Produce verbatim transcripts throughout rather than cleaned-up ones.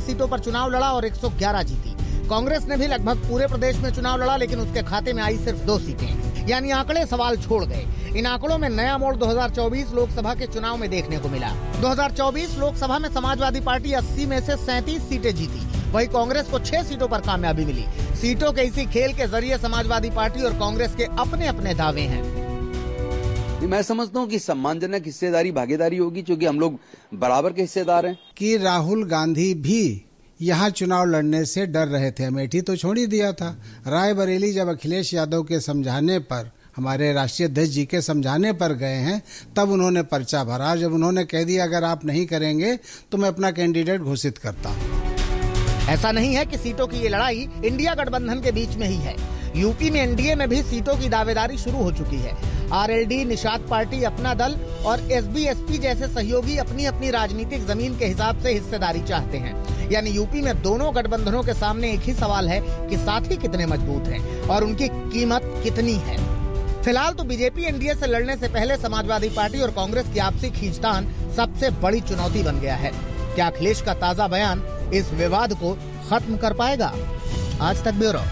सीटों पर चुनाव लड़ा और एक सौ ग्यारह जीती। कांग्रेस ने भी लगभग पूरे प्रदेश में चुनाव लड़ा, लेकिन उसके खाते में आई सिर्फ दो सीटें। यानी आंकड़े सवाल छोड़ गए। इन आंकड़ों में नया मोड़ दो हज़ार चौबीस लोकसभा के चुनाव में देखने को मिला। दो हज़ार चौबीस लोकसभा में समाजवादी पार्टी अस्सी में से सैंतीस सीटें जीती, वहीं कांग्रेस को छह सीटों पर कामयाबी मिली। सीटों के इसी खेल के जरिए समाजवादी पार्टी और कांग्रेस के अपने अपने दावे हैं। मैं समझता हूँ कि सम्मानजनक हिस्सेदारी भागीदारी होगी, क्योंकि हम लोग बराबर के हिस्सेदार हैं। कि राहुल गांधी भी यहाँ चुनाव लड़ने से डर रहे थे, अमेठी तो छोड़ ही दिया था। रायबरेली जब अखिलेश यादव के समझाने पर, हमारे राष्ट्रीय अध्यक्ष जी के समझाने पर गए हैं, तब उन्होंने पर्चा भरा। जब उन्होंने कह दिया अगर आप नहीं करेंगे तो मैं अपना कैंडिडेट घोषित करता हूँ। ऐसा नहीं है कि सीटों की ये लड़ाई इंडिया गठबंधन के बीच में ही है। यूपी में एनडीए में भी सीटों की दावेदारी शुरू हो चुकी है। आरएलडी, निषाद पार्टी, अपना दल और एसबीएसपी जैसे सहयोगी अपनी अपनी राजनीतिक जमीन के हिसाब से हिस्सेदारी चाहते हैं। यानी यूपी में दोनों गठबंधनों के सामने एक ही सवाल है कि साथी कितने मजबूत हैं और उनकी कीमत कितनी है। फिलहाल तो बीजेपी एनडीए से लड़ने से पहले समाजवादी पार्टी और कांग्रेस की आपसी खींचतान सबसे बड़ी चुनौती बन गया है। क्या अखिलेश का ताजा बयान इस विवाद को खत्म कर पाएगा? आज तक ब्यूरो।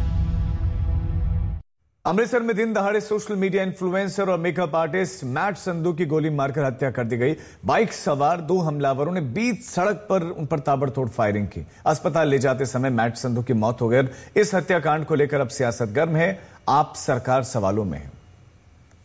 अमृतसर में दिन दहाड़े सोशल मीडिया इन्फ्लुएंसर और मेकअप आर्टिस्ट मैट संधू की गोली मारकर हत्या कर दी गई। बाइक सवार दो हमलावरों ने बीच सड़क पर उन पर ताबड़तोड़ फायरिंग की। अस्पताल ले जाते समय मैट संधू की मौत हो गई। इस हत्याकांड को लेकर अब सियासत गर्म है। आप सरकार सवालों में है।